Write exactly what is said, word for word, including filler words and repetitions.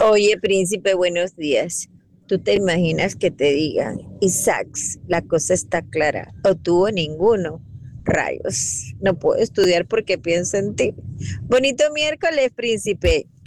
Oye, príncipe, buenos días. ¿Tú te imaginas que te digan, Isaacs, la cosa está clara, o tuvo ninguno? Rayos, no puedo estudiar porque pienso en ti. Bonito miércoles, príncipe.